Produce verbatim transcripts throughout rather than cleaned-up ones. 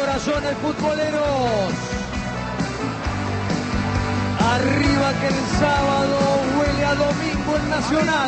corazones futboleros. Arriba que el sábado huele a domingo en Nacional.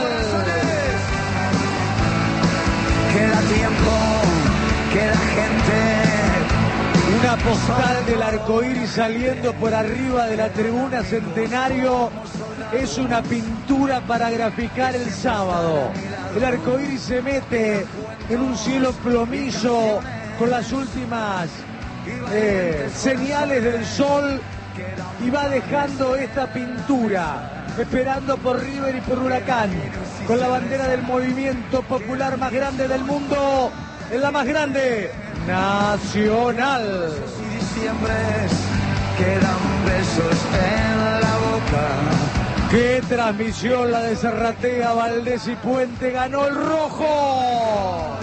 Queda tiempo, queda gente. Una postal del arcoíris saliendo por arriba de la tribuna Centenario es una pintura para graficar el sábado. El arcoíris se mete en un cielo plomizo con las últimas eh, señales del sol y va dejando esta pintura, esperando por River y por Huracán, con la bandera del movimiento popular más grande del mundo, en la más grande, Nacional. Y diciembre quedan besos en la boca. ¡Qué transmisión la de Zarratea, Valdés y Puente! ¡Ganó el rojo!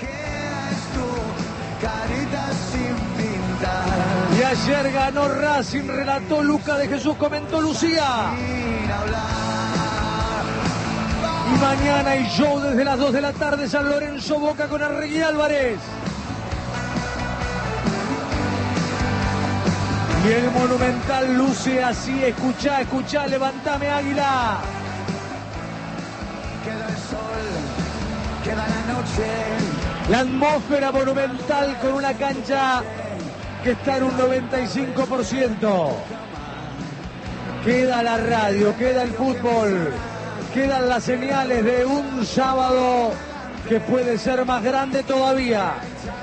Y ayer ganó Racing, relató Luca de Jesús, comentó Lucía. Y mañana hay show desde las dos de la tarde, San Lorenzo Boca con Arregui Álvarez. Y el Monumental luce así, escuchá, escuchá, levantame Águila. Queda el sol, queda la noche. La atmósfera Monumental con una cancha que está en un noventa y cinco por ciento. Queda la radio, queda el fútbol, quedan las señales de un sábado que puede ser más grande todavía.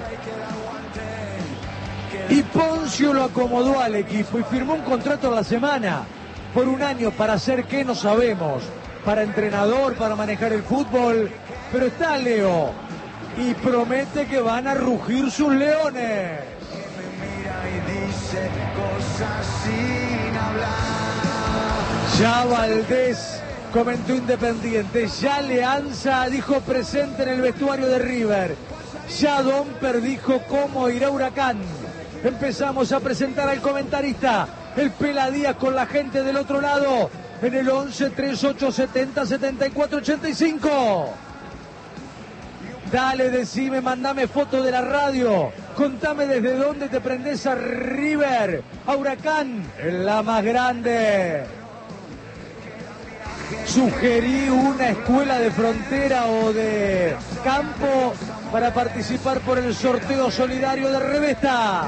Y Poncio lo acomodó al equipo y firmó un contrato a la semana por un año. ¿Para hacer qué? No sabemos. Para entrenador, para manejar el fútbol. Pero está Leo y promete que van a rugir sus leones. Ya Valdés comentó Independiente, ya Leanza dijo presente en el vestuario de River, ya Domper dijo cómo irá Huracán. Empezamos a presentar al comentarista, el Peladías, con la gente del otro lado, en el once, treinta y ocho, setenta, setenta y cuatro, ochenta y cinco. Dale, decime, mandame foto de la radio, contame desde dónde te prendés a River, a Huracán, en la más grande. Sugerí una escuela de frontera o de campo para participar por el sorteo solidario de Revesta.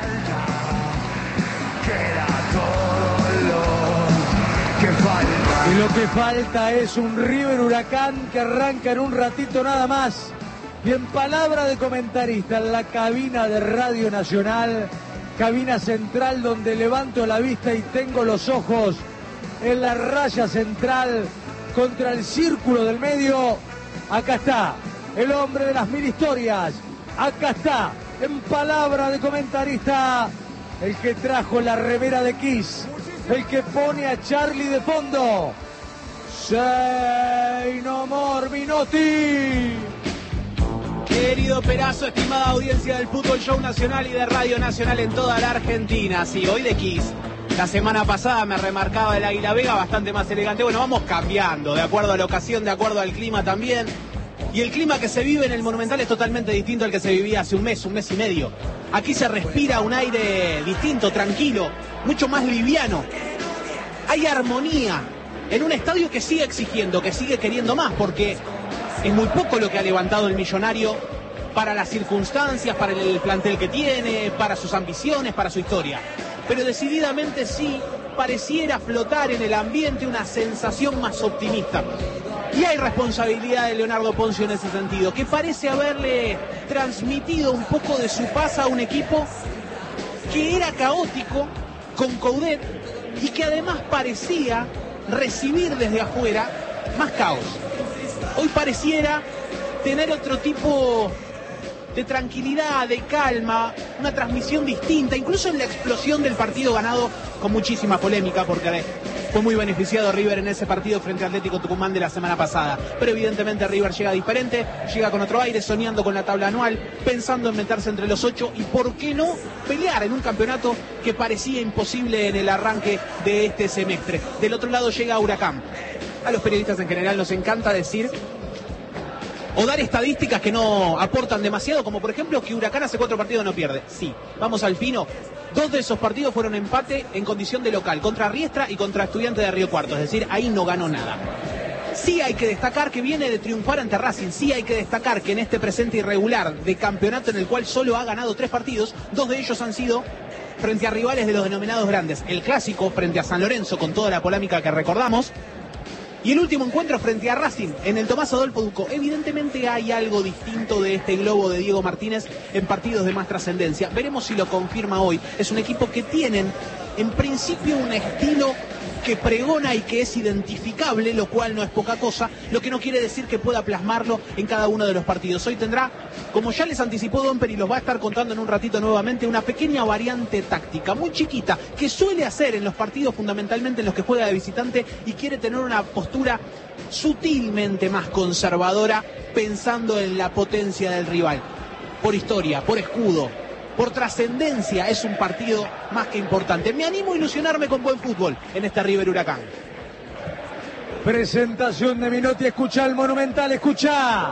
Queda todo lo que falta. Y lo que falta es un River Huracán que arranca en un ratito nada más. Y en palabra de comentarista, en la cabina de Radio Nacional, cabina central donde levanto la vista y tengo los ojos en la raya central contra el círculo del medio, acá está el hombre de las mil historias, acá está, en palabra de comentarista, el que trajo la remera de Kiss, el que pone a Charlie de fondo, Say No More Minotti. Querido Perazo, estimada audiencia del Fútbol Show Nacional y de Radio Nacional en toda la Argentina, sí, hoy de Kiss. La semana pasada me remarcaba el Águila Vega, bastante más elegante. Bueno, vamos cambiando, de acuerdo a la ocasión, de acuerdo al clima también. Y el clima que se vive en el Monumental es totalmente distinto al que se vivía hace un mes, un mes y medio. Aquí se respira un aire distinto, tranquilo, mucho más liviano. Hay armonía en un estadio que sigue exigiendo, que sigue queriendo más, porque es muy poco lo que ha levantado el Millonario para las circunstancias, para el plantel que tiene, para sus ambiciones, para su historia. Pero decididamente sí pareciera flotar en el ambiente una sensación más optimista. Y hay responsabilidad de Leonardo Poncio en ese sentido, que parece haberle transmitido un poco de su paz a un equipo que era caótico, con Coudet, y que además parecía recibir desde afuera más caos. Hoy pareciera tener otro tipo de tranquilidad, de calma, una transmisión distinta, incluso en la explosión del partido ganado con muchísima polémica, porque fue muy beneficiado River en ese partido frente a Atlético Tucumán de la semana pasada. Pero evidentemente River llega diferente, llega con otro aire, soñando con la tabla anual, pensando en meterse entre los ocho y, ¿por qué no?, pelear en un campeonato que parecía imposible en el arranque de este semestre. Del otro lado llega Huracán. A los periodistas en general nos encanta decir o dar estadísticas que no aportan demasiado, como por ejemplo que Huracán hace cuatro partidos no pierde. Sí, vamos al fino. Dos de esos partidos fueron empate en condición de local, contra Riestra y contra Estudiantes de Río Cuarto, es decir, ahí no ganó nada. Sí hay que destacar que viene de triunfar ante Racing, sí hay que destacar que en este presente irregular de campeonato en el cual solo ha ganado tres partidos, dos de ellos han sido frente a rivales de los denominados grandes. El clásico frente a San Lorenzo con toda la polémica que recordamos, y el último encuentro frente a Racing en el Tomás Adolfo Ducó. Evidentemente hay algo distinto de este globo de Diego Martínez en partidos de más trascendencia. Veremos si lo confirma hoy. Es un equipo que tienen en principio un estilo que pregona y que es identificable, lo cual no es poca cosa, lo que no quiere decir que pueda plasmarlo en cada uno de los partidos. Hoy tendrá, como ya les anticipó Domper y los va a estar contando en un ratito nuevamente, una pequeña variante táctica, muy chiquita, que suele hacer en los partidos fundamentalmente en los que juega de visitante y quiere tener una postura sutilmente más conservadora, pensando en la potencia del rival. Por historia, por escudo, por trascendencia, es un partido más que importante. Me animo a ilusionarme con buen fútbol en este River Huracán. Presentación de Minotti, escucha el Monumental, escucha.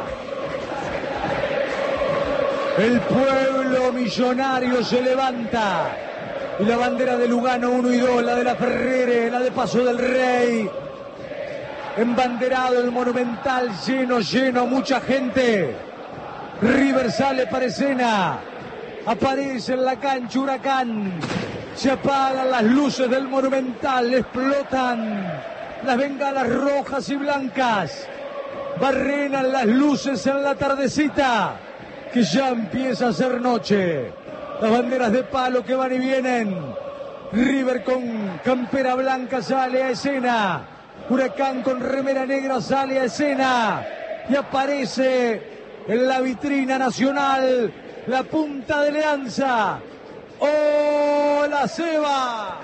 El pueblo millonario se levanta. Y la bandera de Lugano uno y dos, la de la Ferrere, la de Paso del Rey. Embanderado el Monumental, lleno, lleno, mucha gente. River sale para escena. Aparece en la cancha Huracán. Se apagan las luces del Monumental. Explotan las bengalas rojas y blancas. Barrenan las luces en la tardecita, que ya empieza a ser noche. Las banderas de palo que van y vienen. River con campera blanca sale a escena. Huracán con remera negra sale a escena. Y aparece en la vitrina nacional la punta de Leanza. ¡Hola, Seba!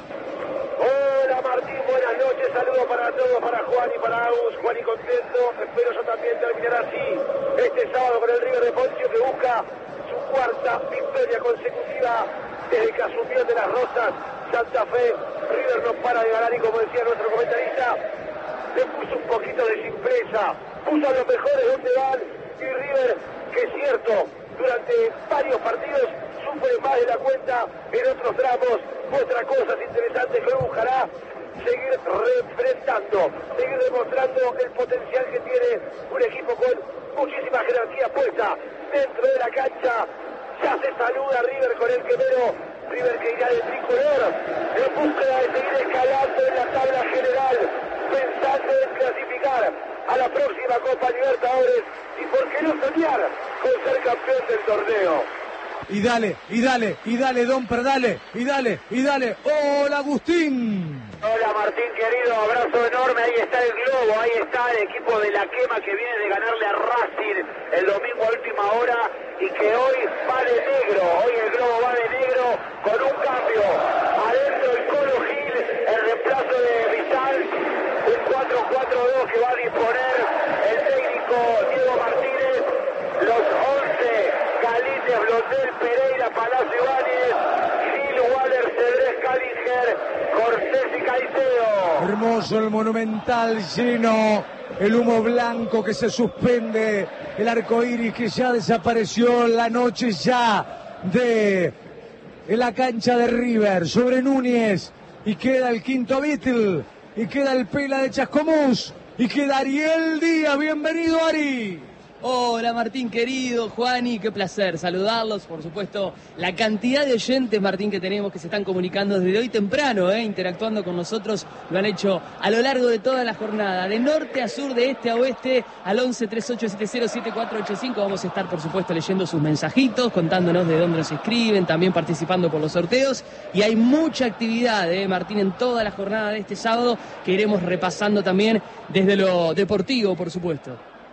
Hola, Martín, buenas noches. Saludos para todos, para Juan y para Agus. Juan y contento. Espero yo también terminar así este sábado con el River de Poncio, que busca su cuarta victoria consecutiva desde que asumió de las Rosas Santa Fe. River no para de ganar y, como decía nuestro comentarista, le puso un poquito de simpleza. Puso a los mejores donde van, y River, que es cierto, durante varios partidos sufre más de la cuenta, en otros tramos muestra cosas interesantes que buscará seguir refrendando, seguir demostrando el potencial que tiene un equipo con muchísima jerarquía puesta dentro de la cancha. Ya se saluda River con el quemero, River que irá de tricolor en búsqueda de seguir escalando en la tabla general, pensando en clasificar a la próxima Copa Libertadores y por qué no soñar con ser campeón del torneo. Y dale, y dale, y dale, Domper, dale, y dale, y dale. ¡Hola, Agustín! Hola, Martín, querido, abrazo enorme. Ahí está el globo, ahí está el equipo de La Quema, que viene de ganarle a Racing el domingo a última hora y que hoy va de negro. Hoy el globo va de negro con un cambio. Adentro el Colo Gil, el reemplazo de Vital, un cuatro cuatro dos que va a disponer el técnico Diego Martínez. Los once, Galíndez, Blondel, Pereira, Palacio Ibáñez, Gil, Waller, Cedrés, Callinger, Cortés y Caicedo. Hermoso el Monumental lleno, el humo blanco que se suspende, el arco iris que ya desapareció, la noche ya de en la cancha de River sobre Núñez, y queda el quinto Beatle, y queda el Pela de Chascomús, y queda Ariel Díaz. Bienvenido, Ari. Hola, Martín, querido, Juani, qué placer saludarlos. Por supuesto, la cantidad de oyentes, Martín, que tenemos, que se están comunicando desde hoy temprano, eh, interactuando con nosotros, lo han hecho a lo largo de toda la jornada, de norte a sur, de este a oeste, al once treinta y ocho setenta siete cuatro ocho cinco. Vamos a estar, por supuesto, leyendo sus mensajitos, contándonos de dónde nos escriben, también participando por los sorteos. Y hay mucha actividad, eh, Martín, en toda la jornada de este sábado, que iremos repasando también desde lo deportivo, por supuesto.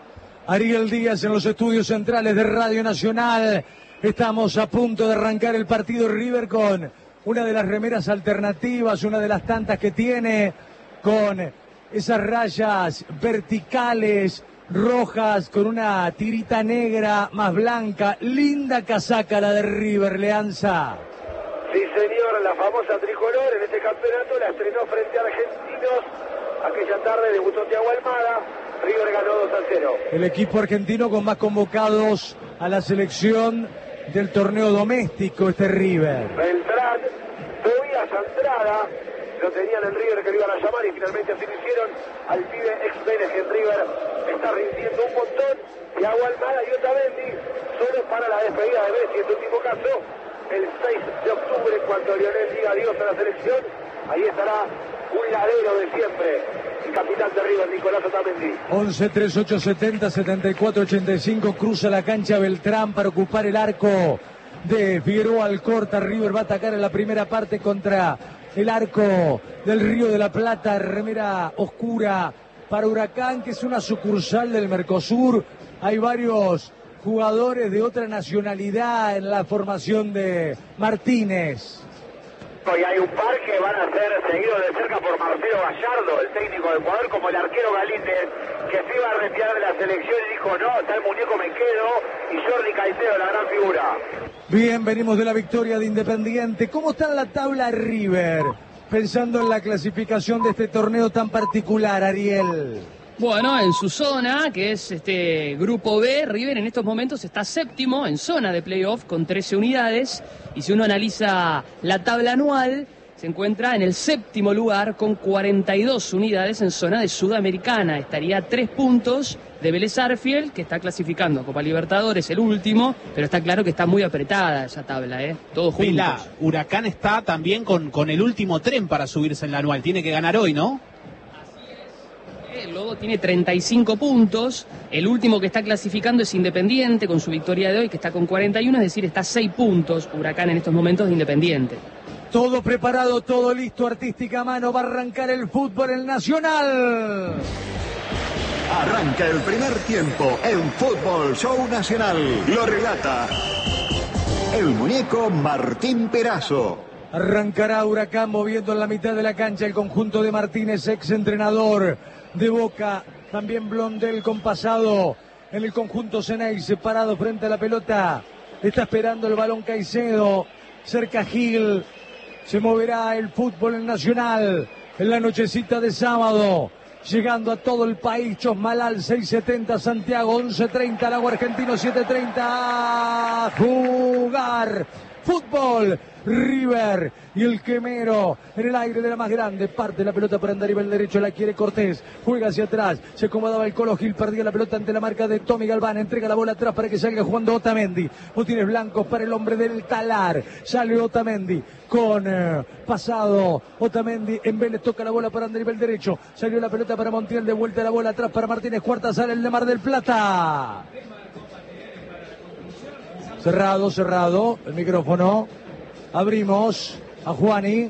Ariel Díaz en los estudios centrales de Radio Nacional. Estamos a punto de arrancar el partido. River con una de las remeras alternativas, una de las tantas que tiene, con esas rayas verticales rojas, con una tirita negra más blanca. Linda casaca la de River, Leanza. Sí, señor, la famosa tricolor en este campeonato la estrenó frente a Argentinos. Aquella tarde debutó Thiago Almada. River ganó dos a cero. El equipo argentino con más convocados a la selección del torneo doméstico, este River. Beltrán, Tobias Andrada, lo tenían en River que lo iban a llamar y finalmente así lo hicieron. Al pibe ex Vélez en River está rindiendo un montón. Thiago Almada y Otamendi solo para la despedida de Messi en su último caso. El seis de octubre, cuando Lionel diga adiós a la selección, ahí estará un ladero de siempre, el capitán de River, Nicolás Otamendi. once, treinta y ocho, setenta, setenta y cuatro, ochenta y cinco, cruza la cancha Beltrán para ocupar el arco de Figueroa Alcorta. River va a atacar en la primera parte contra el arco del Río de la Plata, remera oscura para Huracán, que es una sucursal del Mercosur. Hay varios jugadores de otra nacionalidad en la formación de Martínez. Y hay un par que van a ser seguidos de cerca por Marcelo Gallardo, el técnico de Ecuador, como el arquero Galíndez, que se iba a retirar de la selección y dijo, no, está el muñeco, me quedo, y Jordi Caicedo, la gran figura. Bien, venimos de la victoria de Independiente. ¿Cómo está en la tabla River? Pensando en la clasificación de este torneo tan particular, Ariel. Bueno, en su zona, que es este grupo B, River en estos momentos está séptimo en zona de playoff con trece unidades. Y si uno analiza la tabla anual, se encuentra en el séptimo lugar con cuarenta y dos unidades en zona de Sudamericana. Estaría a tres puntos de Vélez Sarsfield, que está clasificando a Copa Libertadores, el último, pero está claro que está muy apretada esa tabla, ¿eh? Todos juntos. Vila, Huracán está también con, con el último tren para subirse en la anual. Tiene que ganar hoy, ¿no? El Lobo tiene treinta y cinco puntos, el último que está clasificando es Independiente con su victoria de hoy, que está con cuarenta y uno, es decir, está a seis puntos Huracán en estos momentos de Independiente. Todo preparado, todo listo, artística mano, va a arrancar el fútbol, el Nacional. Arranca el primer tiempo en Fútbol Show Nacional. Lo relata el muñeco Martín Perazo. Arrancará Huracán moviendo en la mitad de la cancha el conjunto de Martínez, ex entrenador de Boca. También Blondel con pasado en el conjunto Ceney, separado frente a la pelota. Está esperando el balón Caicedo. Cerca Gil. Se moverá el fútbol en Nacional en la nochecita de sábado. Llegando a todo el país, Chosmalal, seis setenta, Santiago, once treinta, Lago Argentino, siete treinta. A jugar fútbol. River y el Quemero en el aire de la más grande, parte la pelota por andar y el derecho, la quiere Cortés, juega hacia atrás, se acomodaba el Colo Gil, perdía la pelota ante la marca de Tommy Galván, entrega la bola atrás para que salga jugando Otamendi, botines blancos para el hombre del Talar, sale Otamendi con eh, pasado, Otamendi en Vélez, toca la bola para andar y el derecho, salió la pelota para Montiel, de vuelta la bola atrás para Martínez, cuarta sale el de Mar del Plata. Cerrado, cerrado, el micrófono. Abrimos a Juani.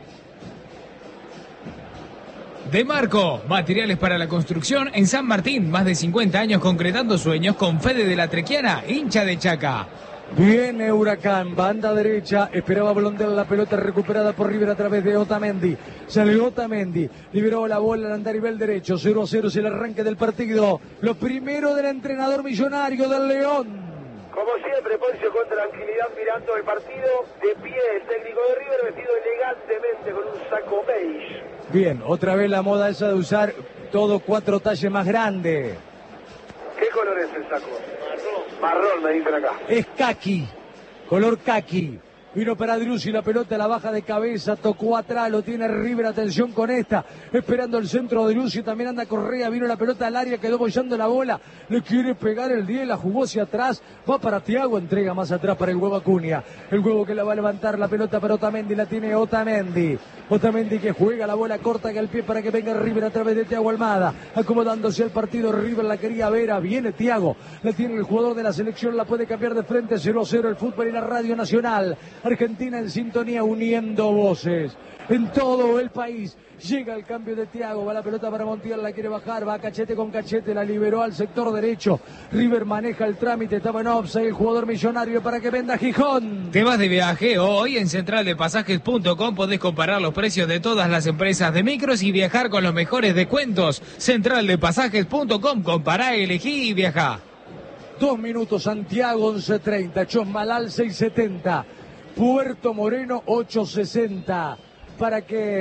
De Marco, materiales para la construcción en San Martín, más de cincuenta años concretando sueños con Fede de la Trequiana, hincha de Chaca. Viene Huracán, banda derecha, esperaba Blondel, la pelota recuperada por River a través de Otamendi. Salió Otamendi, liberó la bola al andarivel derecho, cero a cero es el arranque del partido. Lo primero del entrenador millonario del León. Como siempre, Poncio con tranquilidad mirando el partido, de pie el técnico de River, vestido elegantemente con un saco beige. Bien, otra vez la moda esa de usar todo cuatro talles más grande. ¿Qué color es el saco? Marrón. Marrón, me dicen acá. Es caqui, color caqui. Vino para Driussi, la pelota la baja de cabeza, tocó atrás, lo tiene River, atención con esta, esperando el centro de Driussi, también anda Correa, vino la pelota al área, quedó bollando la bola, le quiere pegar el diez, la jugó hacia atrás, va para Thiago, entrega más atrás para el huevo Acuña, el huevo que la va a levantar, la pelota para Otamendi, la tiene Otamendi, Otamendi que juega la bola corta que al pie para que venga River a través de Thiago Almada, acomodándose al partido, River la quería ver, viene Thiago, la tiene el jugador de la selección, la puede cambiar de frente, cero a cero el fútbol y la Radio Nacional. Argentina en sintonía, uniendo voces en todo el país. Llega el cambio de Thiago, va la pelota para Montiel, la quiere bajar, va cachete con cachete, la liberó al sector derecho. River maneja el trámite, estaba en offside el jugador millonario para que venda Gijón. ¿Te vas de viaje? Hoy en central de pasajes punto com podés comparar los precios de todas las empresas de micros y viajar con los mejores descuentos. central de pasajes punto com, compará, elegí y viajá. Dos minutos, Santiago once treinta, Chosmalal seis setenta. Puerto Moreno ocho sesenta para que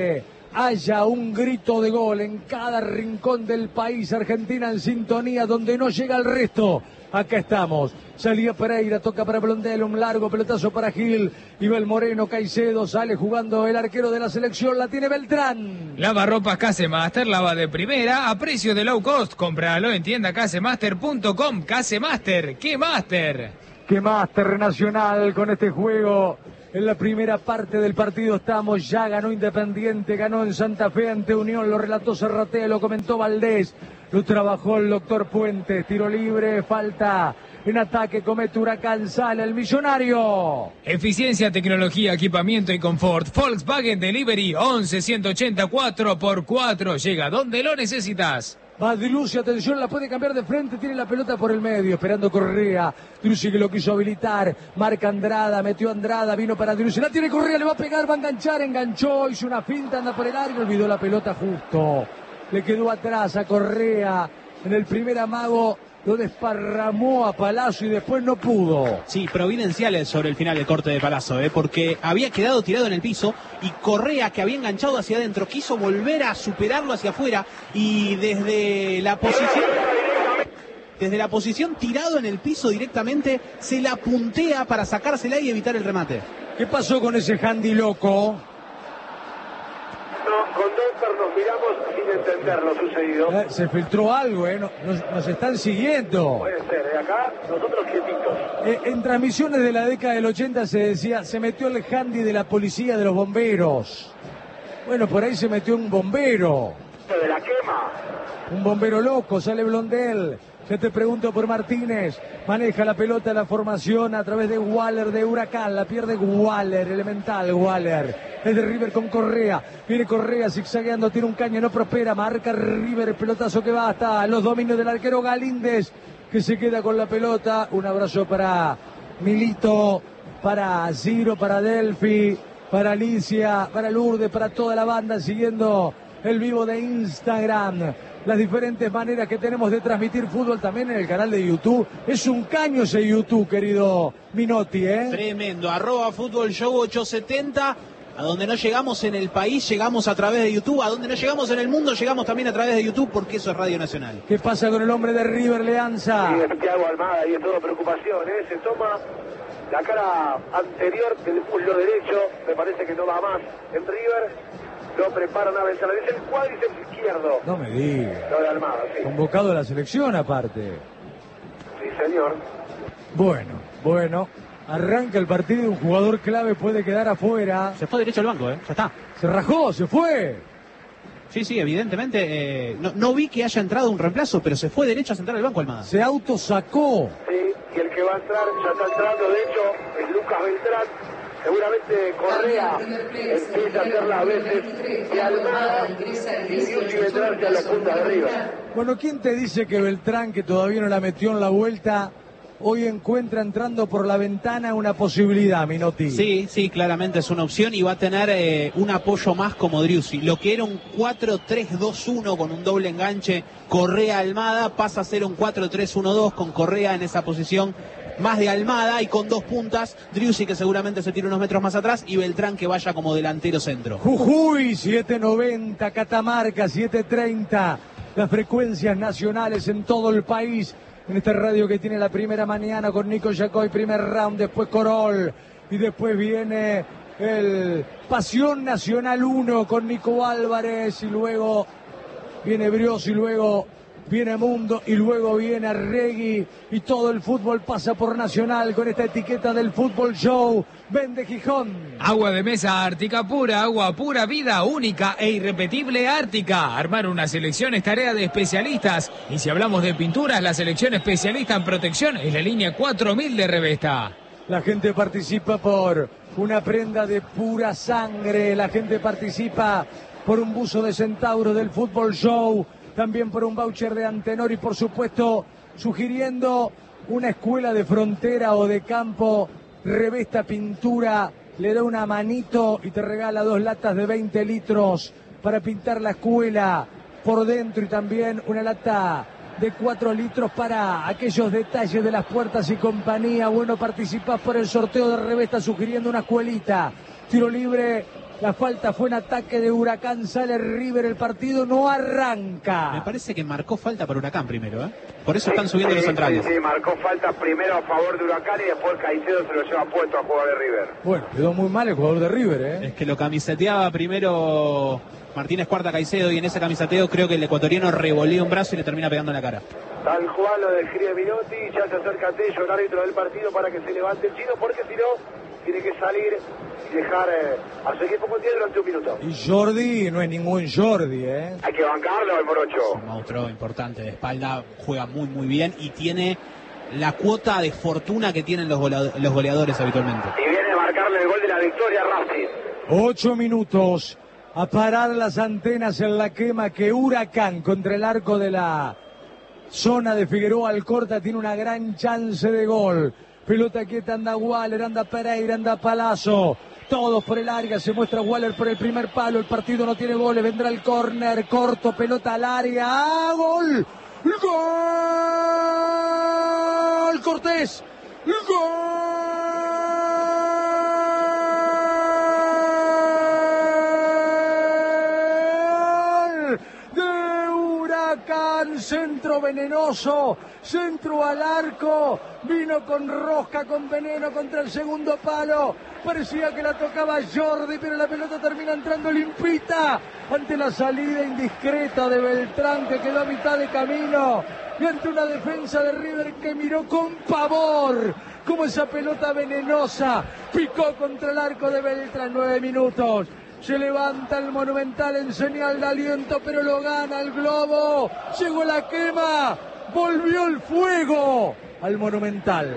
haya un grito de gol en cada rincón del país. Argentina en sintonía donde no llega el resto. Acá estamos. Salía Pereira, toca para Blondel, un largo pelotazo para Gil. Ibel Moreno, Caicedo, sale jugando el arquero de la selección, la tiene Beltrán. Lavarropas Casemaster, lava de primera, a precio de low cost. Cómpralo en tienda casemaster punto com. Casemaster, ¿qué Master? ¡Qué Master Nacional con este juego! En la primera parte del partido estamos, ya ganó Independiente, ganó en Santa Fe ante Unión, lo relató Serratea, lo comentó Valdés, lo trabajó el doctor Puentes, tiro libre, falta en ataque, comete Huracán, sale el millonario. Eficiencia, tecnología, equipamiento y confort. Volkswagen Delivery once ciento ochenta cuatro por cuatro, llega donde lo necesitas. Va Driussi, atención, la puede cambiar de frente, tiene la pelota por el medio, esperando Correa. Driussi que lo quiso habilitar, marca Andrada, metió Andrada, vino para Driussi, la tiene Correa, le va a pegar, va a enganchar, enganchó, hizo una finta, anda por el área, olvidó la pelota justo. Le quedó atrás a Correa, en el primer amago lo desparramó a Palazzo y después no pudo. Sí, providenciales sobre el final del corte de Palazzo, ¿eh? Porque había quedado tirado en el piso y Correa, que había enganchado hacia adentro, quiso volver a superarlo hacia afuera y desde la posición... Desde la posición tirado en el piso directamente, se la puntea para sacársela y evitar el remate. ¿Qué pasó con ese handy loco? No, con Doctor nos miramos sin entender lo sucedido. Eh, se filtró algo, ¿eh? Nos, nos, nos están siguiendo. Puede ser, de acá, nosotros quietitos. Eh, en transmisiones de la década del ochenta se decía, se metió el handy de la policía de los bomberos. Bueno, por ahí se metió un bombero. De la quema. Un bombero loco, sale Blondel. Ya te pregunto por Martínez. Maneja la pelota, la formación a través de Waller de Huracán. La pierde Waller, elemental Waller. Es de River con Correa. Viene Correa zigzagueando, tiene un caño, no prospera. Marca River, el pelotazo que va hasta los dominios del arquero Galíndez, que se queda con la pelota. Un abrazo para Milito, para Ciro, para Delphi, para Alicia, para Lourdes, para toda la banda siguiendo el vivo de Instagram. Las diferentes maneras que tenemos de transmitir fútbol también en el canal de YouTube. Es un caño ese YouTube, querido Minotti, ¿eh? Tremendo, arroba Fútbol Show ochocientos setenta. A donde no llegamos en el país, llegamos a través de YouTube. A donde no llegamos en el mundo, llegamos también a través de YouTube, porque eso es Radio Nacional. ¿Qué pasa con el hombre de River, Leanza? Sí, Santiago Almada, y es todo preocupación, ¿eh? Se toma la cara anterior del muslo derecho, me parece que no va más en River. Lo preparan a vencer, es el cuádriceps izquierdo. No me digas. Lo de Almada, sí. Convocado a la selección aparte. Sí, señor. Bueno, bueno. Arranca el partido y un jugador clave puede quedar afuera. Se fue derecho al banco, ¿eh? Ya está. Se rajó, se fue. Sí, sí, evidentemente. Eh, no, no vi que haya entrado un reemplazo, pero se fue derecho a sentar al banco Almada. Se autosacó. Sí, y el que va a entrar, ya está entrando, de hecho, es Lucas Beltrán. Seguramente Correa empieza a hacer las veces de Almada y Driussi vendrá hacia la punta de arriba. Bueno, ¿quién te dice que Beltrán, que todavía no la metió en la vuelta, hoy encuentra entrando por la ventana una posibilidad, Minotti? Sí, sí, claramente es una opción y va a tener eh, un apoyo más como Driussi. Lo que era un cuatro tres dos uno con un doble enganche Correa-Almada pasa a ser un cuatro tres uno dos con Correa en esa posición más de Almada y con dos puntas, Driussi que seguramente se tira unos metros más atrás y Beltrán que vaya como delantero centro. Jujuy, siete noventa, Catamarca, siete treinta, las frecuencias nacionales en todo el país, en esta radio que tiene la primera mañana con Nico Yacoy, primer round, después Corol, y después viene el Pasión Nacional uno con Nico Álvarez, y luego viene Brios, y luego viene Mundo, y luego viene Arregui, y todo el fútbol pasa por Nacional con esta etiqueta del Fútbol Show. Vende Gijón. Agua de mesa Ártica pura, agua pura vida, única e irrepetible Ártica. Armar una selección es tarea de especialistas. Y si hablamos de pinturas, la selección especialista en protección es la línea cuatro mil de Revesta. La gente participa por una prenda de pura sangre. La gente participa por un buzo de Centauro del Fútbol Show. También por un voucher de Antenor y por supuesto sugiriendo una escuela de frontera o de campo. Revesta Pintura le da una manito y te regala dos latas de veinte litros para pintar la escuela por dentro y también una lata de cuatro litros para aquellos detalles de las puertas y compañía. Bueno, participás por el sorteo de Revesta sugiriendo una escuelita. Tiro libre La falta fue en ataque de Huracán, sale River, el partido no arranca. Me parece que marcó falta para Huracán primero, ¿eh? Por eso están subiendo los centrales. Sí, sí, marcó falta primero a favor de Huracán y después Caicedo se lo lleva puesto a jugador de River. Bueno, quedó muy mal el jugador de River, ¿eh? Es que lo camiseteaba primero Martínez Cuarta Caicedo y en ese camiseteo creo que el ecuatoriano revolvió un brazo y le termina pegando en la cara. Tal Juan lo describe Minotti, ya se acerca Tello, el árbitro del partido, para que se levante el chino, porque si no, tiene que salir y dejar eh, a su equipo con diez durante un minuto. Y Jordi no es ningún Jordi, ¿eh? Hay que bancarlo, el morocho. Es un monstruo importante de espalda, juega muy muy bien y tiene la cuota de fortuna que tienen los, goleadores, los goleadores habitualmente. Y viene a marcarle el gol de la victoria a Racing. Ocho minutos a parar las antenas en la quema que Huracán contra el arco de la zona de Figueroa Alcorta tiene una gran chance de gol. Pelota quieta, anda Waller, anda Pereira, anda Palazzo. Todos por el área, se muestra Waller por el primer palo. El partido no tiene goles, vendrá el córner, corto, pelota al área. ¡Ah, gol! ¡Gol! Cortés. ¡Gol! Centro venenoso, centro al arco, vino con rosca, con veneno contra el segundo palo, parecía que la tocaba Jordi, pero la pelota termina entrando limpita ante la salida indiscreta de Beltrán, que quedó a mitad de camino, y ante una defensa de River que miró con pavor como esa pelota venenosa picó contra el arco de Beltrán. Nueve minutos. Se levanta el Monumental en señal de aliento, pero lo gana el Globo. Llegó la quema, volvió el fuego al Monumental.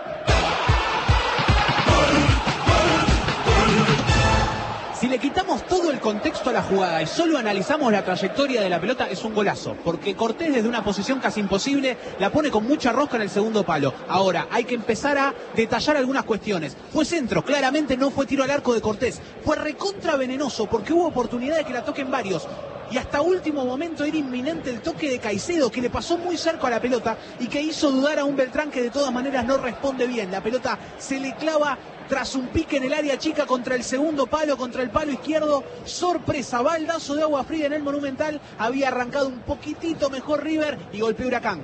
Si le quitamos todo el contexto a la jugada y solo analizamos la trayectoria de la pelota, es un golazo, porque Cortés desde una posición casi imposible la pone con mucha rosca en el segundo palo. Ahora, hay que empezar a detallar algunas cuestiones. Fue centro, claramente no fue tiro al arco de Cortés, fue recontra venenoso porque hubo oportunidad de que la toquen varios. Y hasta último momento era inminente el toque de Caicedo, que le pasó muy cerca a la pelota y que hizo dudar a un Beltrán que de todas maneras no responde bien. La pelota se le clava tras un pique en el área chica contra el segundo palo, contra el palo izquierdo. Sorpresa, baldazo de agua fría en el Monumental. Había arrancado un poquitito mejor River y golpeó Huracán.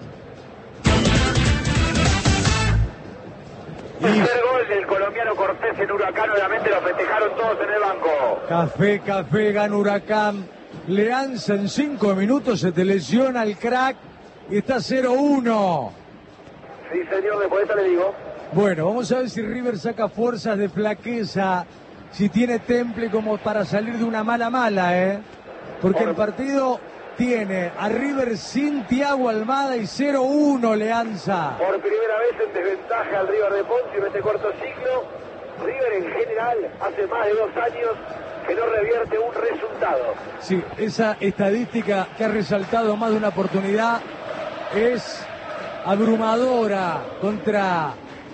Tercer gol del colombiano Cortés en Huracán, obviamente lo festejaron todos en el banco. Café, café, gana Huracán. Leanza en cinco minutos, se te lesiona el crack y está cero uno. Sí, señor, después de esta le digo. Bueno, vamos a ver si River saca fuerzas de flaqueza, si tiene temple como para salir de una mala mala, ¿eh? Porque el partido tiene a River sin Thiago Almada y cero uno Leanza. Por primera vez en desventaja al River de Ponce en este corto ciclo. River en general hace más de dos años que no revierte un resultado. Sí, esa estadística que ha resaltado más de una oportunidad es abrumadora contra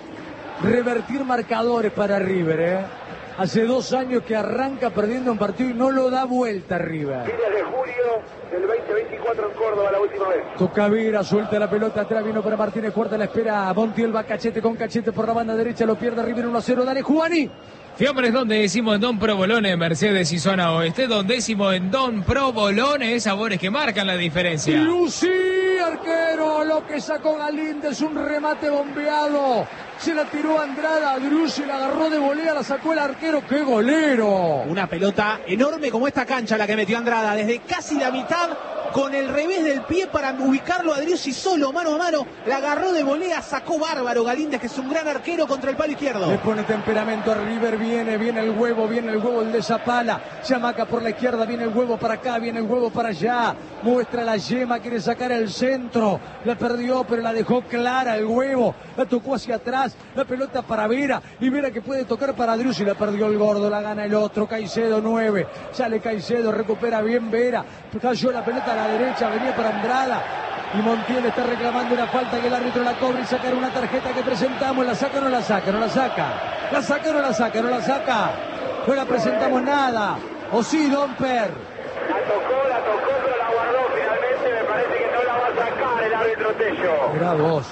revertir marcadores para River, ¿eh? Hace dos años que arranca perdiendo un partido y no lo da vuelta River. Fines de julio del veinte veinticuatro en Córdoba la última vez. Toca Vera, suelta la pelota atrás, vino para Martínez Cuarta, la espera Montiel, va cachete con cachete por la banda derecha, lo pierde River uno a cero, dale Juani. Fiambres Don décimo en Don Provolone, Mercedes y Zona Oeste. Don décimo en Don Provolone, sabores que marcan la diferencia. Lucy, arquero, lo que sacó Galíndez, un remate bombeado. Se la tiró Andrada, Drussi la agarró de volea, la sacó el arquero. ¡Qué golero! Una pelota enorme como esta cancha la que metió Andrada, desde casi la mitad, con el revés del pie para ubicarlo a Drussi solo, mano a mano. La agarró de volea, sacó bárbaro Galíndez, que es un gran arquero, contra el palo izquierdo. Le pone temperamento a River, viene, viene el huevo, viene el huevo, el de Zapala. Chamaca por la izquierda, viene el huevo para acá, viene el huevo para allá. Muestra la yema, quiere sacar el centro. La perdió, pero la dejó clara el huevo. La tocó hacia atrás, la pelota para Vera. Y Vera que puede tocar para Drussi, la perdió el gordo, la gana el otro. Caicedo nueve, sale Caicedo, recupera bien Vera. Cayó la pelota a la derecha, venía para Andrada. Y Montiel está reclamando una falta que el árbitro la cobra y sacar una tarjeta que presentamos. ¿La saca o no la saca? No la saca. ¿La saca o no la saca? No la saca. No la presentamos nada. ¿O sí, Domper? La tocó, la tocó, pero la guardó finalmente. Me parece que no la va a sacar el árbitro Tello. Mirá vos.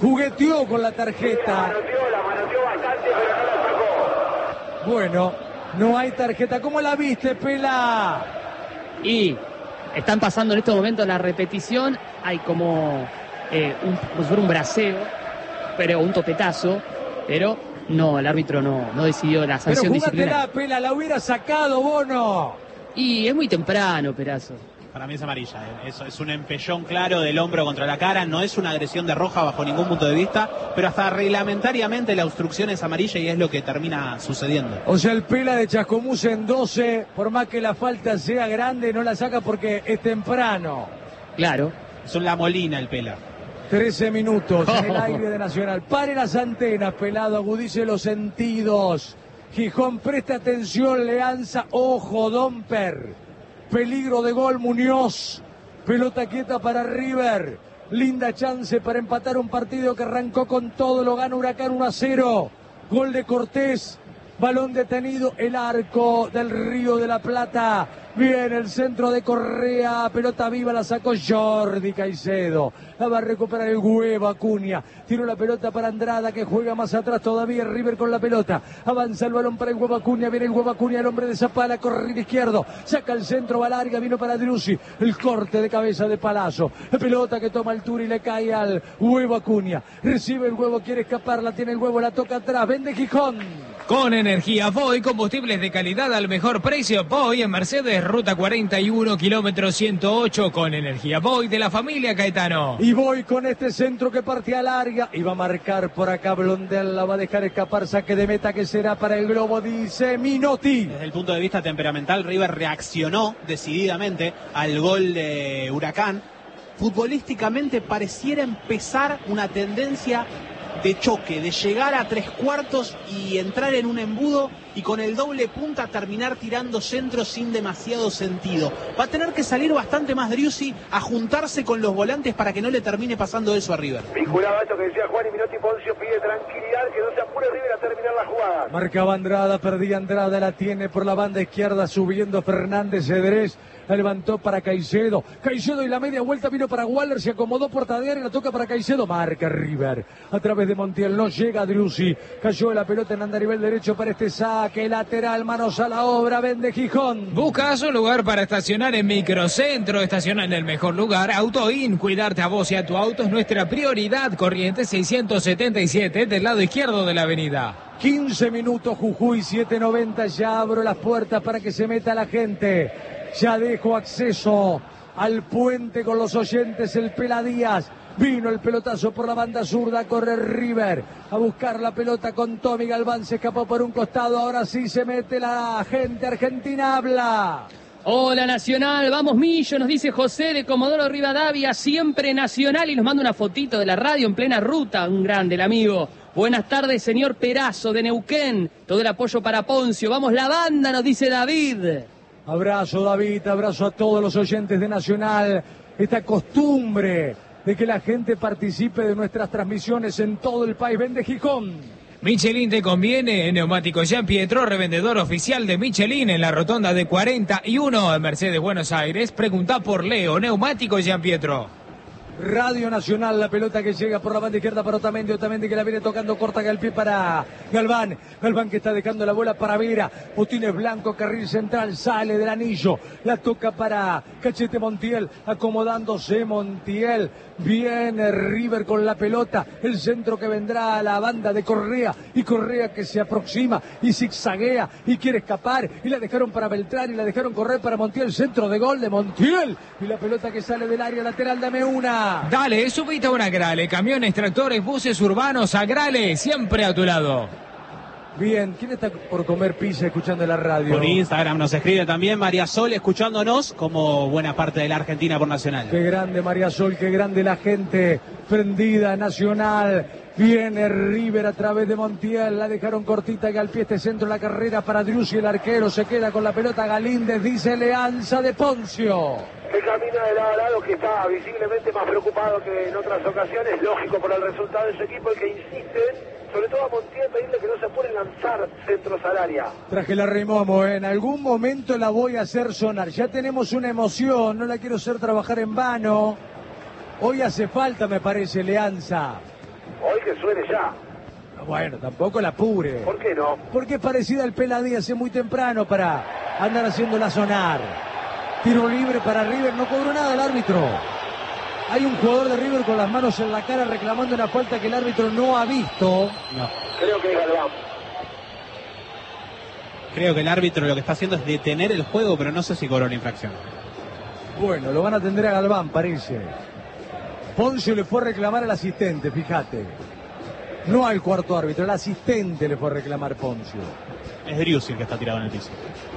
Jugueteó con la tarjeta. La manoteó, la manoteó bastante, pero no la sacó. Bueno, No hay tarjeta. ¿Cómo la viste, Pela? Y están pasando en estos momentos la repetición. Hay como, eh, un, como si fuera un braceo, pero un topetazo. Pero no, el árbitro no, no decidió la sanción disciplinaria. Pero Pela, la hubiera sacado, Bono. Y es muy temprano, Perazo. Para mí es amarilla, eh. es, es un empellón claro del hombro contra la cara, no es una agresión de roja bajo ningún punto de vista, pero hasta reglamentariamente la obstrucción es amarilla y es lo que termina sucediendo. O sea, el Pela de Chascomús en doce, por más que la falta sea grande, no la saca porque es temprano. Claro. Es un La Molina el Pela. trece minutos en el aire de Nacional. Pare las antenas, Pelado, agudice los sentidos. Gijón, presta atención, Leanza, ojo, Domper. Peligro de gol, Muñoz. Pelota quieta para River. Linda chance para empatar un partido que arrancó con todo. Lo gana Huracán uno a cero. Gol de Cortés. Balón detenido. El arco del Río de la Plata. Viene el centro de Correa. Pelota viva, la sacó Jordi Caicedo. La va a recuperar el Huevo Acuña. Tiró la pelota para Andrada, que juega más atrás todavía. River con la pelota. Avanza el balón para el Huevo Acuña. Viene el Huevo Acuña, el hombre de Zapala. Corre izquierdo. Saca el centro, va larga. Vino para Driussi. El corte de cabeza de Palazzo. La pelota que toma altura y le cae al Huevo Acuña. Recibe el Huevo, quiere escapar. La tiene el Huevo, la toca atrás. Vende Gijón. Con energía Voy, combustibles de calidad al mejor precio. Voy en Mercedes, ruta cuarenta y uno, kilómetro ciento ocho. Con energía Voy de la familia Caetano. Y voy con este centro que parte a larga. Y va a marcar por acá Blondel. La va a dejar escapar. Saque de meta que será para el Globo, dice Minotti. Desde el punto de vista temperamental, River reaccionó decididamente al gol de Huracán. Futbolísticamente pareciera empezar una tendencia de choque, de llegar a tres cuartos y entrar en un embudo y con el doble punta terminar tirando centros sin demasiado sentido. Va a tener que salir bastante más Driussi a juntarse con los volantes para que no le termine pasando eso a River. Vinculado a esto que decía Juan y Minotti, Poncio pide tranquilidad, que no se apure River a terminar la jugada. Marcaba Andrada, perdía Andrada, la tiene por la banda izquierda, subiendo Fernández Cedrés. La levantó para Caicedo. Caicedo y la media vuelta vino para Waller, se acomodó por Tadear y la toca para Caicedo. Marca River. A través de Montiel no llega Driussi. Cayó la pelota en andarivel derecho para este saque lateral. Manos a la obra. Vende Gijón. ¿Buscas un lugar para estacionar en Microcentro? Estaciona en el mejor lugar. Autoin. Cuidarte a vos y a tu auto es nuestra prioridad. Corrientes seiscientos setenta y siete del lado izquierdo de la avenida. quince minutos, Jujuy, siete noventa. Ya abro las puertas para que se meta la gente. Ya dejo acceso al puente con los oyentes, el Pela Díaz. Vino el pelotazo por la banda zurda, a correr River, a buscar la pelota con Tommy Galván, se escapó por un costado, ahora sí se mete la gente argentina, habla. Hola Nacional, vamos Millo, nos dice José de Comodoro Rivadavia, siempre Nacional, y nos manda una fotito de la radio en plena ruta, un grande el amigo. Buenas tardes, señor Perazo de Neuquén, todo el apoyo para Poncio, vamos la banda, nos dice David. Abrazo David, abrazo a todos los oyentes de Nacional. Esta costumbre de que la gente participe de nuestras transmisiones en todo el país. Vende Gijón. Michelin te conviene, Neumáticos Jean Pietro, revendedor oficial de Michelin en la rotonda de cuarenta y uno en Mercedes, Buenos Aires. Pregunta por Leo, Neumáticos Jean Pietro. Radio Nacional, la pelota que llega por la banda izquierda para Otamendi, Otamendi que la viene tocando corta el pie para Galván, Galván que está dejando la bola para Vera, Botines Blanco, carril central, sale del anillo, la toca para Cachete Montiel, acomodándose Montiel, viene River con la pelota, el centro que vendrá a la banda de Correa, y Correa que se aproxima y zigzaguea y quiere escapar, y la dejaron para Beltrán y la dejaron correr para Montiel, centro de gol de Montiel, y la pelota que sale del área lateral, dame una. Dale, subite a una Grale, camiones, tractores, buses urbanos, a Grale, siempre a tu lado. Bien, ¿quién está por comer pizza escuchando la radio? Por Instagram nos escribe también María Sol escuchándonos, como buena parte de la Argentina por Nacional. Qué grande María Sol, qué grande la gente prendida, Nacional. Viene River a través de Montiel, la dejaron cortita y al pie este centro la carrera para Driussi, el arquero se queda con la pelota Galíndez, dice Leanza de Poncio. Que camina de lado a lado, que está visiblemente más preocupado que en otras ocasiones, lógico por el resultado de su equipo, el que insiste, sobre todo a Montiel, pedirle que no se apure en lanzar centros al área. Traje la Remomo, ¿eh? En algún momento la voy a hacer sonar, ya tenemos una emoción, no la quiero hacer trabajar en vano, hoy hace falta me parece Leanza. Hoy que suene ya. Bueno, tampoco la apure. ¿Por qué no? Porque es parecida al Pela Díaz, es muy temprano para andar haciéndola sonar. Tiro libre para River, no cobró nada el árbitro. Hay un jugador de River con las manos en la cara reclamando una falta que el árbitro no ha visto. No. Creo que es Galván. Creo que el árbitro lo que está haciendo es detener el juego, pero no sé si cobró la infracción. Bueno, lo van a atender a Galván, parece. Poncio le fue a reclamar al asistente, fíjate. No al cuarto árbitro, el asistente le fue a reclamar Poncio. Es Driussi el que está tirado en el piso.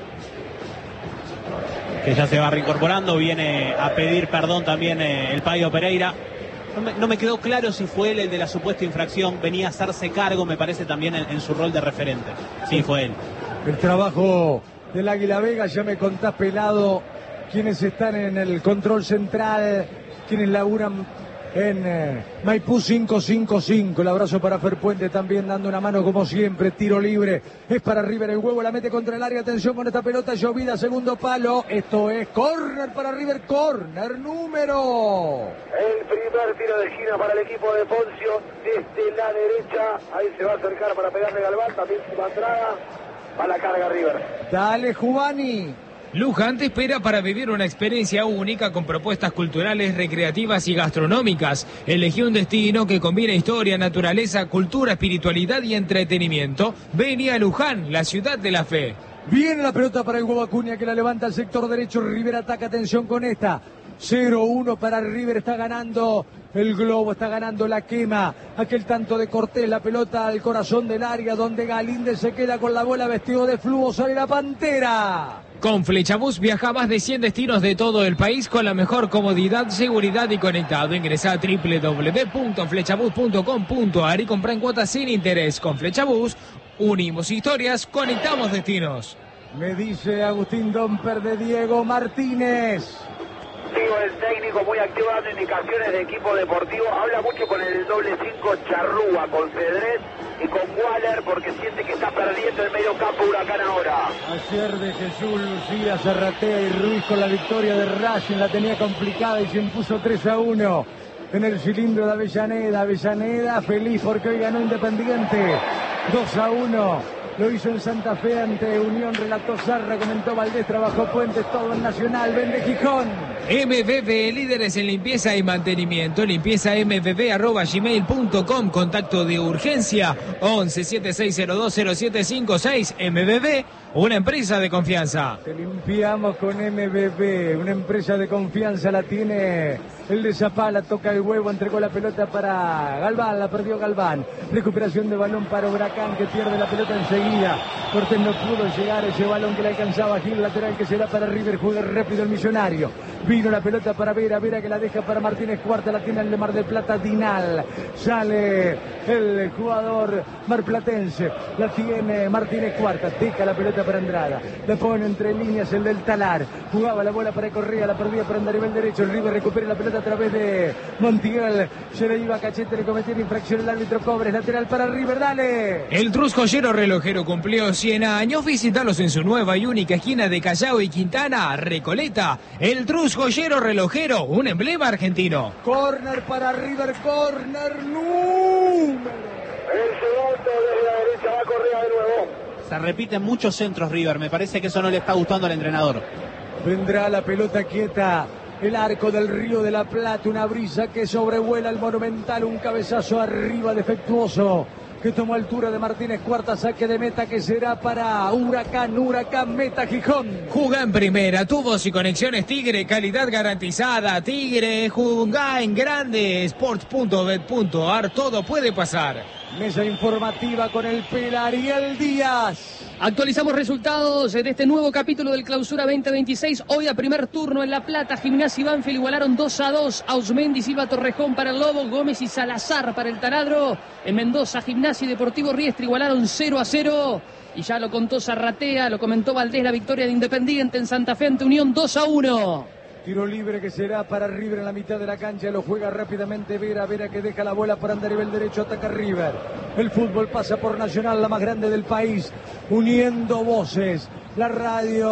Que ya se va reincorporando, viene a pedir perdón también eh, el Payo Pereira. No me, no me quedó claro si fue él el de la supuesta infracción, venía a hacerse cargo, me parece también en, en su rol de referente. Sí, fue él. El trabajo del Águila Vega, ya me contás, Pelado, quienes están en el control central, quienes laburan en eh, Maipú cinco cinco cinco. El abrazo para Fer Puente también dando una mano como siempre. Tiro libre, es para River, el huevo la mete contra el área. Atención con esta pelota, llovida, segundo palo. Esto es córner para River, córner número. El primer tiro de esquina para el equipo de Poncio desde la derecha. Ahí se va a acercar para pegarle Galván, también su entrada. A la carga River. Dale, Juvani. Luján te espera para vivir una experiencia única con propuestas culturales, recreativas y gastronómicas. Elegí un destino que combina historia, naturaleza, cultura, espiritualidad y entretenimiento. Vení a Luján, la ciudad de la fe. Viene la pelota para el huevo Acuña que la levanta al sector derecho. River ataca, atención con esta. cero uno para River, está ganando el globo, está ganando la quema. Aquel tanto de Cortés, la pelota al corazón del área donde Galíndez se queda con la bola vestido de flujo, sale la Pantera. Con Flechabús viaja a más de cien destinos de todo el país con la mejor comodidad, seguridad y conectado. Ingresa a doble u doble u doble u punto flechabús punto com punto a r y compra en cuotas sin interés. Con Flechabús unimos historias, conectamos destinos. Me dice Agustín Domper de Diego Martínez. Digo, el técnico muy activo dando indicaciones de equipo deportivo. Habla mucho con el doble cinco Charrúa, con Cedrés y con Waller, porque siente que está perdiendo el medio campo Huracán ahora. Ayer de Jesús, Lucía, Zarratea y Ruiz con la victoria de Racing, la tenía complicada y se impuso tres a uno en el cilindro de Avellaneda. Avellaneda feliz porque hoy ganó Independiente dos a uno. Lo hizo en Santa Fe ante Unión, relató Zarra, comentó Valdés, trabajó Puentes, todo en Nacional, vende Gijón. M V V, líderes en limpieza y mantenimiento, limpieza m v v arroba gmail punto com, contacto de urgencia once siete seis cero dos cero siete cinco seis. M V V, una empresa de confianza. Te limpiamos con M V V, una empresa de confianza, la tiene el de Zapala, toca el huevo, entregó la pelota para Galván, la perdió Galván. Recuperación de balón para Huracán, que pierde la pelota enseguida. Cortés no pudo llegar a ese balón que le alcanzaba Gil, lateral que será para River, juega rápido el Millonario. Vino la pelota para Vera, Vera que la deja para Martínez Cuarta, la tiene el de Mar del Plata, Dinal. Sale el jugador marplatense, la tiene Martínez Cuarta, deja la pelota para Andrada, la pone entre líneas el del Talar, jugaba la bola para Correa, la perdía para Andarivel derecho, el River recupera la pelota a través de Montiel, se le iba a Cachete, le cometió infracción el árbitro Cobres, lateral para River, dale. El Trus Joyero Relojero cumplió cien años, visítalos en su nueva y única esquina de Callao y Quintana, Recoleta. El Trus Joyero Relojero, un emblema argentino. Corner para River, corner número. El segundo desde la derecha va Correa de nuevo. Se repiten muchos centros River, me parece que eso no le está gustando al entrenador. Vendrá la pelota quieta, el arco del Río de la Plata, una brisa que sobrevuela el Monumental, un cabezazo arriba defectuoso que tomó altura de Martínez Cuarta, saque de meta que será para Huracán, Huracán meta Gijón. Jugá en primera, tubos y conexiones Tigre, calidad garantizada. Tigre, jugá en grande, sports punto bet punto a r, todo puede pasar. Mesa informativa con el Pela Ariel Díaz. Actualizamos resultados de este nuevo capítulo del Clausura veinte veintiséis. Hoy a primer turno en La Plata, Gimnasia y Banfield igualaron dos a dos. Ausmendi, Silva, Torrejón para el Lobo, Gómez y Salazar para el Taladro. En Mendoza, Gimnasia y Deportivo Riestra igualaron cero a cero. Y ya lo contó Zarratea, lo comentó Valdés, la victoria de Independiente en Santa Fe ante Unión dos a uno. Tiro libre que será para River en la mitad de la cancha, lo juega rápidamente Vera, Vera que deja la bola para Andarivel derecho, ataca River. El fútbol pasa por Nacional, la más grande del país, uniendo voces, la radio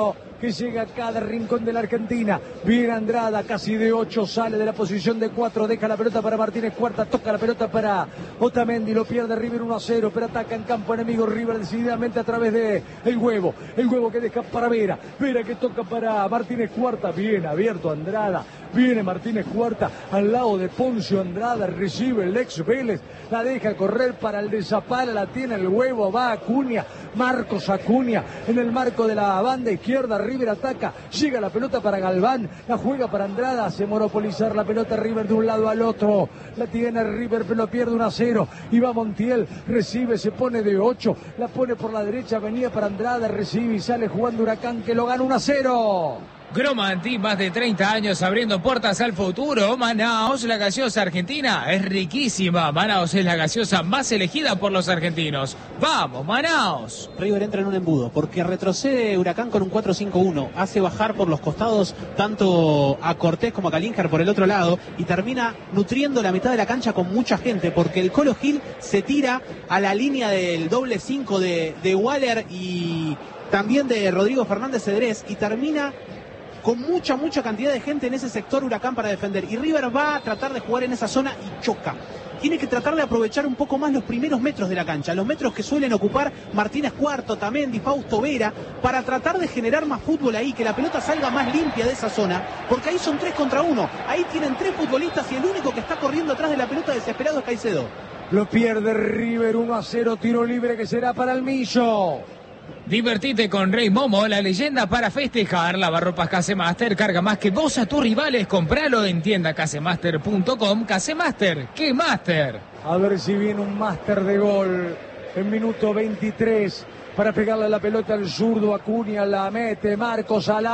que llega a cada rincón de la Argentina. Viene Andrada, casi de ocho, sale de la posición de cuatro, deja la pelota para Martínez Cuarta, toca la pelota para Otamendi, lo pierde River uno a cero, pero ataca en campo enemigo River decididamente a través de el huevo, el huevo que deja para Vera, Vera que toca para Martínez Cuarta, bien abierto Andrada, viene Martínez Cuarta al lado de Poncio Andrada, recibe el ex Vélez, la deja correr para el de Zapala, la tiene el huevo, va Acuña, Marcos Acuña en el marco de la banda izquierda, River ataca, llega la pelota para Galván, la juega para Andrada, hace monopolizar la pelota River de un lado al otro, la tiene River pero lo pierde uno a cero, y va Montiel, recibe, se pone de ocho, la pone por la derecha, venía para Andrada, recibe y sale jugando Huracán que lo gana uno a cero. Gromanti, más de treinta años abriendo puertas al futuro. Manaos, la gaseosa argentina, es riquísima. Manaos es la gaseosa más elegida por los argentinos. ¡Vamos, Manaos! River entra en un embudo, porque retrocede Huracán con un cuatro cinco uno. Hace bajar por los costados tanto a Cortés como a Calínjar por el otro lado, y termina nutriendo la mitad de la cancha con mucha gente, porque el Colo Gil se tira a la línea del doble cinco de, de Waller y también de Rodrigo Fernández Cedrés, y termina con mucha, mucha cantidad de gente en ese sector Huracán para defender. Y River va a tratar de jugar en esa zona y choca. Tiene que tratar de aprovechar un poco más los primeros metros de la cancha, los metros que suelen ocupar Martínez Cuarto, Otamendi, Fausto Vera, para tratar de generar más fútbol ahí, que la pelota salga más limpia de esa zona, porque ahí son tres contra uno. Ahí tienen tres futbolistas y el único que está corriendo atrás de la pelota desesperado es Caicedo. Lo pierde River uno a cero, tiro libre que será para el Millo. Divertite con Rey Momo, la leyenda para festejar. Lavarropas Casemaster, carga más que vos a tus rivales. Compralo en tienda casemaster punto com. Casemaster, ¿qué Master? A ver si viene un máster de gol en minuto veintitrés para pegarle la pelota al zurdo. Acuña la mete, Marcos al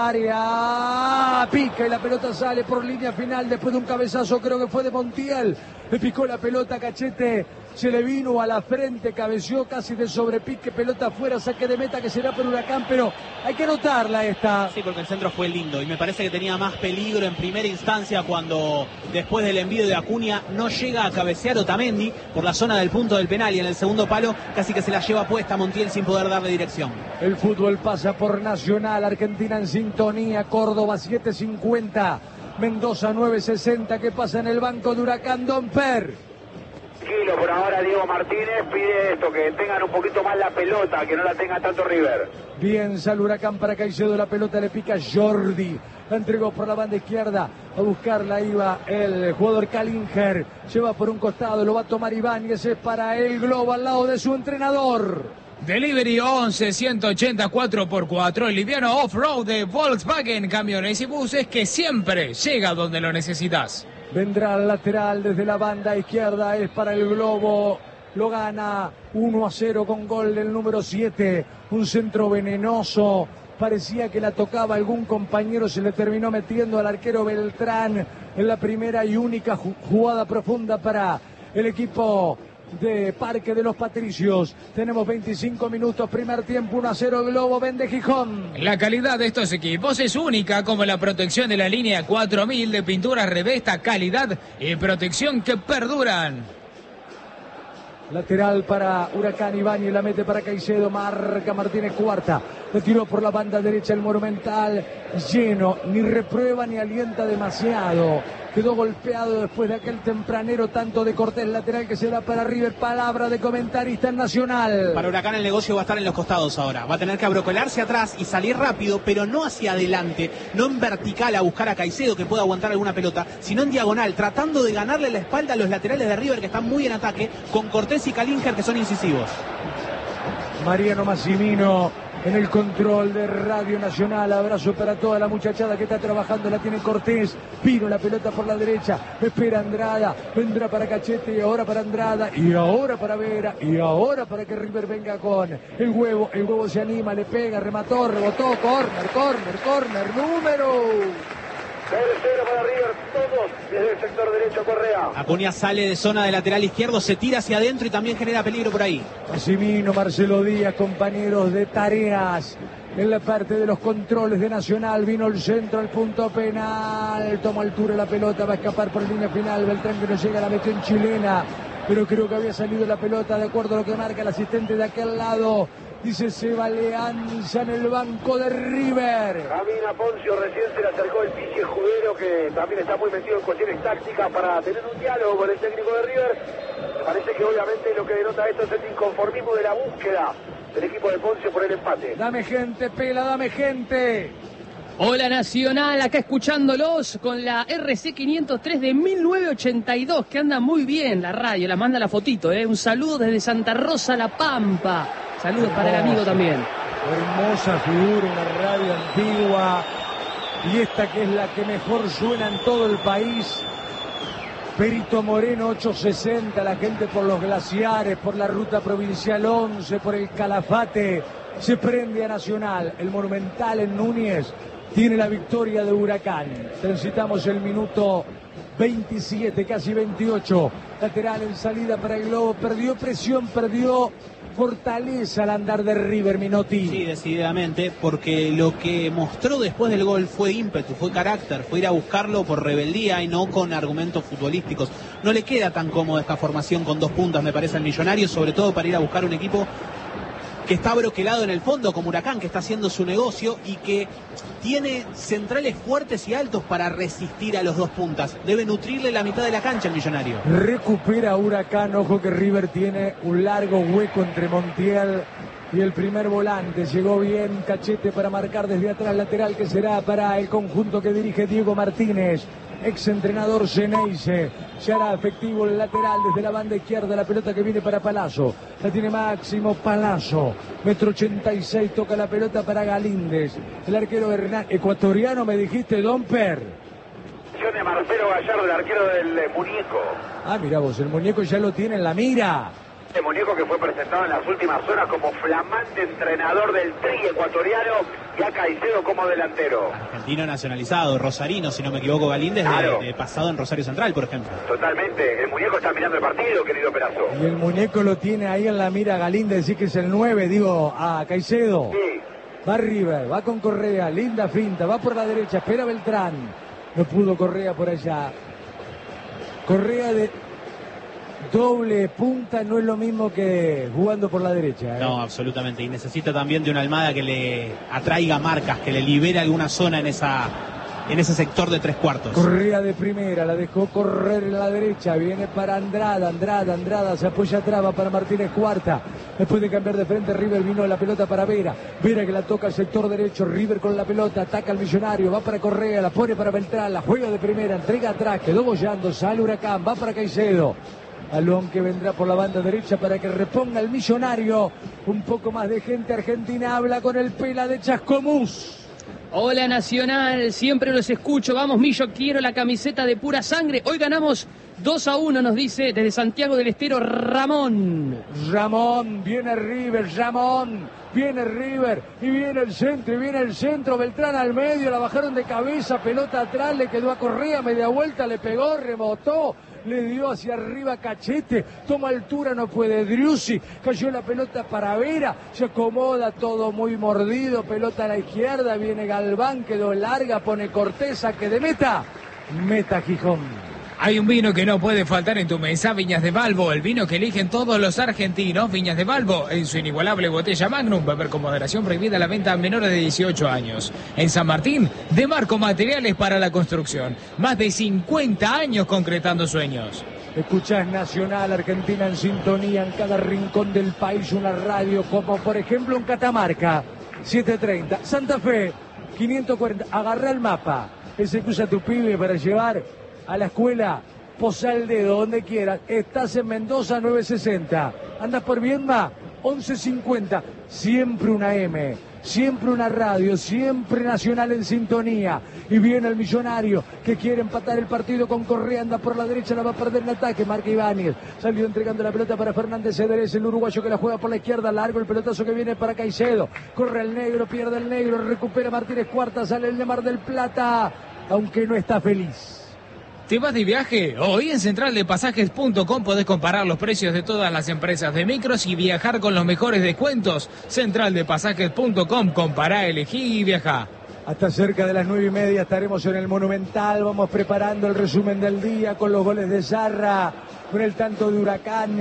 área, pica y la pelota sale por línea final después de un cabezazo, creo que fue de Montiel. Le picó la pelota a Cachete, se le vino a la frente, cabeció casi de sobrepique, pelota afuera, saque de meta que será por Huracán, pero hay que anotarla esta. Sí, porque el centro fue lindo y me parece que tenía más peligro en primera instancia cuando después del envío de Acuña no llega a cabecear Otamendi por la zona del punto del penal, y en el segundo palo casi que se la lleva puesta Montiel sin poder darle dirección. El fútbol pasa por Nacional, Argentina en sintonía, Córdoba siete cincuenta, Mendoza nueve sesenta, que pasa en el banco de Huracán, Don Per. Tranquilo, por ahora Diego Martínez pide esto, que tengan un poquito más la pelota, que no la tenga tanto River. Bien, sale Huracán para Caicedo, la pelota le pica Jordi, la entregó por la banda izquierda, a buscarla iba el jugador Calínjar, lleva por un costado, lo va a tomar Iván y ese es para el globo al lado de su entrenador. Delivery once ciento ochenta cuatro por cuatro, el liviano off-road de Volkswagen, camiones y buses que siempre llega donde lo necesitas. Vendrá al lateral desde la banda izquierda, es para el globo, lo gana uno a cero con gol del número siete, un centro venenoso, parecía que la tocaba algún compañero, se le terminó metiendo al arquero Beltrán en la primera y única jugada profunda para el equipo de Parque de los Patricios. Tenemos veinticinco minutos, primer tiempo, uno a cero Globo, vende Gijón. La calidad de estos equipos es única, como la protección de la línea cuatro mil de pinturas Revesta, calidad y protección que perduran. Lateral para Huracán, Ibáñez la mete para Caicedo, marca Martínez Cuarta, le tiró por la banda derecha el Monumental, lleno, ni reprueba ni alienta demasiado, quedó golpeado después de aquel tempranero tanto de Cortés, lateral que se da para River, palabra de comentarista nacional. Para Huracán el negocio va a estar en los costados ahora, va a tener que abrocolarse atrás y salir rápido, pero no hacia adelante, no en vertical a buscar a Caicedo que pueda aguantar alguna pelota, sino en diagonal, tratando de ganarle la espalda a los laterales de River que están muy en ataque, con Cortés y Calínjar que son incisivos. Mariano Massimino en el control de Radio Nacional, abrazo para toda la muchachada que está trabajando, la tiene Cortés, vino la pelota por la derecha, espera Andrada, vendrá para Cachete y ahora para Andrada y ahora para Vera y ahora para que River venga con el huevo, el huevo se anima, le pega, remató, rebotó, corner, corner, corner, número. Tercero para River, todos desde el sector derecho, Correa. Acuña sale de zona de lateral izquierdo, se tira hacia adentro y también genera peligro por ahí. Massimino, Marcelo Díaz, compañeros de tareas en la parte de los controles de Nacional, vino el centro al punto penal, toma altura la pelota, va a escapar por línea final, Beltrán que no llega, la metió en chilena, pero creo que había salido la pelota de acuerdo a lo que marca el asistente de aquel lado Dice Seba Leanza en el banco de River. Camina Poncio, recién se le acercó el Pichi Escudero, que también está muy metido en cuestiones tácticas para tener un diálogo con el técnico de River. Me parece que obviamente lo que denota esto es el inconformismo de la búsqueda del equipo de Poncio por el empate. Dame gente, Pela, dame gente. Hola Nacional, acá escuchándolos con la R C quinientos tres de mil novecientos ochenta y dos, que anda muy bien la radio, la manda la fotito, ¿eh? Un saludo desde Santa Rosa, La Pampa. Saludos para el amigo también. Hermosa figura, una radio antigua. Y esta que es la que mejor suena en todo el país. Perito Moreno ochocientos sesenta, la gente por los glaciares, por la ruta provincial once, por el Calafate. Se prende a Nacional, el Monumental en Núñez. Tiene la victoria de Huracán. Transitamos el minuto veintisiete, casi veintiocho. Lateral en salida para el Globo. Perdió presión, perdió fortaleza al andar de River, Minotti. Sí, decididamente, porque lo que mostró después del gol fue ímpetu, fue carácter, fue ir a buscarlo por rebeldía y no con argumentos futbolísticos. No le queda tan cómoda esta formación con dos puntas, me parece, al Millonario, sobre todo para ir a buscar un equipo que está broquelado en el fondo, como Huracán, que está haciendo su negocio y que tiene centrales fuertes y altos para resistir a los dos puntas. Debe nutrirle la mitad de la cancha el Millonario. Recupera Huracán, ojo que River tiene un largo hueco entre Montiel y el primer volante. Llegó bien Cachete para marcar desde atrás, lateral que será para el conjunto que dirige Diego Martínez. Ex entrenador Geneise, ya era efectivo el lateral desde la banda izquierda, la pelota que viene para Palazzo, la tiene Máximo Palazzo, metro ochenta y seis, toca la pelota para Galíndez, el arquero Hernán, ecuatoriano me dijiste, Domper. De Marcelo Gallardo, el arquero del eh, Muñeco. Ah, mira vos, el Muñeco ya lo tiene en la mira. El Muñeco que fue presentado en las últimas horas como flamante entrenador del Tri ecuatoriano y a Caicedo como delantero. Argentino nacionalizado, rosarino, si no me equivoco, Galíndez, claro. de, de pasado en Rosario Central, por ejemplo. Totalmente, el Muñeco está mirando el partido, querido Perazo. Y el Muñeco lo tiene ahí en la mira Galíndez, decir que es el nueve, digo, a Caicedo. Sí. Va River, va con Correa, linda finta, va por la derecha, espera Beltrán. No pudo Correa por allá. Correa de doble punta no es lo mismo que jugando por la derecha, ¿eh? No, absolutamente. Y necesita también de una Almada que le atraiga marcas, que le libere alguna zona en esa en ese sector de tres cuartos. Correa de primera, la dejó correr en la derecha, viene para Andrada, Andrada, Andrada, se apoya traba para Martínez Cuarta. Después de cambiar de frente, River vino la pelota para Vera. Vera que la toca al sector derecho, River con la pelota, ataca al Millonario, va para Correa, la pone para Beltrán, la juega de primera, entrega atrás, quedó bollando, sale Huracán, va para Caicedo. Balón que vendrá por la banda derecha para que reponga el Millonario. Un poco más de gente argentina habla con el Pela de Chascomús. Hola Nacional, siempre los escucho. Vamos Millo, quiero la camiseta de pura sangre. Hoy ganamos dos a uno, nos dice desde Santiago del Estero Ramón. Ramón, viene River, Ramón, viene River y viene el centro, y viene el centro. Beltrán al medio, la bajaron de cabeza, pelota atrás, le quedó a Correa, media vuelta, le pegó, rebotó. Le dio hacia arriba Cachete, toma altura, no puede Driussi, cayó la pelota para Vera, se acomoda todo muy mordido, pelota a la izquierda, viene Galván, quedó larga, pone Corteza, que de meta, meta Gijón. Hay un vino que no puede faltar en tu mesa, Viñas de Balbo, el vino que eligen todos los argentinos. Viñas de Balbo, en su inigualable botella Magnum, beber con moderación, prohibida la venta a menores de dieciocho años. En San Martín, de Marco Materiales para la Construcción. Más de cincuenta años concretando sueños. Escuchás Nacional, Argentina en sintonía en cada rincón del país, una radio como por ejemplo en Catamarca, setecientos treinta, Santa Fe, quinientos cuarenta, agarrá el mapa, ese que usa tu pibe para llevar a la escuela, posa el dedo donde quieras. Estás en Mendoza nueve sesenta. Andas por Viedma once cincuenta. Siempre una M, siempre una radio, siempre Nacional en sintonía. Y viene el Millonario que quiere empatar el partido con Correa. Anda por la derecha, la va a perder en ataque. Marca Ibáñez. Salió entregando la pelota para Fernández Cedrés, el uruguayo que la juega por la izquierda. Largo el pelotazo que viene para Caicedo. Corre el negro, pierde el negro, recupera Martínez Cuarta. Sale el de Mar del Plata, aunque no está feliz. ¿Te vas de viaje? Hoy en central de pasajes punto com podés comparar los precios de todas las empresas de micros y viajar con los mejores descuentos. central de pasajes punto com, compará, elegí y viajá. Hasta cerca de las nueve y media estaremos en el Monumental. Vamos preparando el resumen del día con los goles de Zarra, con el tanto de Huracán,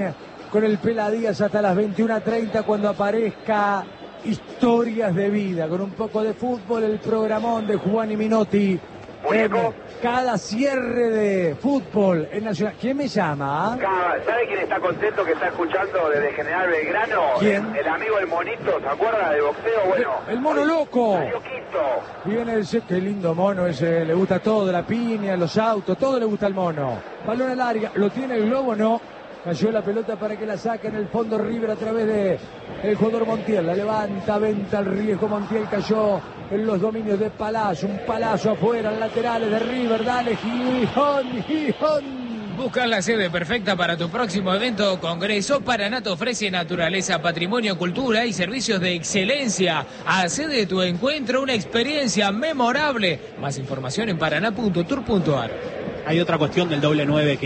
con el Pela Díaz hasta las veintiuna treinta cuando aparezca Historias de Vida, con un poco de fútbol, el programón de Juan y Minotti. Muñeco. Cada cierre de fútbol en Nacional. ¿Quién me llama? ¿Sabe quién está contento que está escuchando desde General Belgrano? ¿Quién? El, el amigo El Monito, ¿se acuerda de boxeo? Bueno, El, el mono loco. salió quinto. Viene ese, qué lindo mono ese, le gusta todo, la piña, los autos, todo le gusta al mono. Balón al área, ¿lo tiene el globo? No. Cayó la pelota para que la saque en el fondo River a través de el jugador Montiel. La levanta, venta el riesgo. Montiel cayó en los dominios de Palazzo. Un Palazzo afuera, en laterales de River. Dale, Gijón, Gijón. Buscas la sede perfecta para tu próximo evento o congreso. Paraná te ofrece naturaleza, patrimonio, cultura y servicios de excelencia. Hacé de tu encuentro una experiencia memorable. Más información en paraná punto tour punto ar. Hay otra cuestión del doble nueve que